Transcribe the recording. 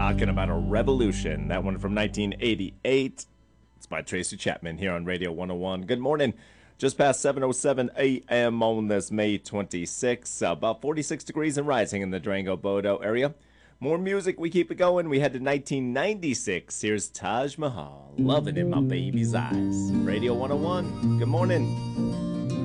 Talking about a revolution. That one from 1988. It's by Tracy Chapman here on Radio 101. Good morning. Just past 7:07 a.m. on this May 26th. About 46 degrees and rising in the Durango-Bodo area. More music. We keep it going. We head to 1996. Here's Taj Mahal. Loving in my baby's eyes. Radio 101. Good morning.